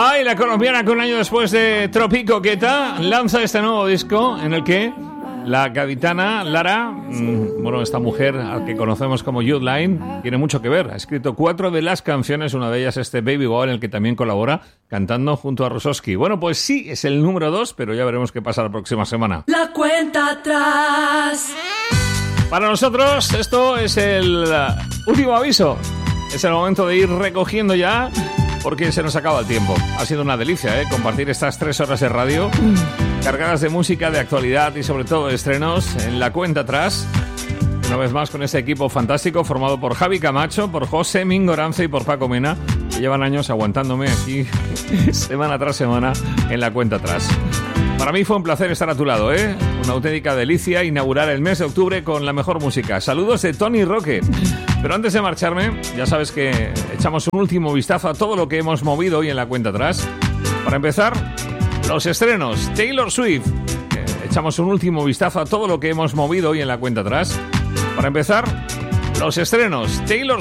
Ay, la colombiana que un año después de Tropico Queta lanza este nuevo disco en el que la gaditana Lara, esta mujer a que conocemos como Youthline, tiene mucho que ver. Ha escrito 4 de las canciones, una de ellas este Baby Go, en el que también colabora cantando junto a Rosowski. Bueno, pues sí, es el número 2, pero ya veremos qué pasa la próxima semana. La cuenta atrás. Para nosotros esto es el último aviso. Es el momento de ir recogiendo ya, porque se nos acaba el tiempo. Ha sido una delicia, compartir estas 3 horas de radio cargadas de música, de actualidad y sobre todo de estrenos en la cuenta atrás. Una vez más con este equipo fantástico formado por Javi Camacho, por José Mingorance y por Paco Mena, que llevan años aguantándome aquí semana tras semana en la cuenta atrás. Para mí fue un placer estar a tu lado, una auténtica delicia inaugurar el mes de octubre con la mejor música. Saludos de Tony Roque. Pero antes de marcharme, ya sabes que echamos un último vistazo a todo lo que hemos movido hoy en la cuenta atrás. Para empezar, los estrenos. Taylor Swift. Echamos un último vistazo a todo lo que hemos movido hoy en la cuenta atrás. Para empezar, los estrenos. Taylor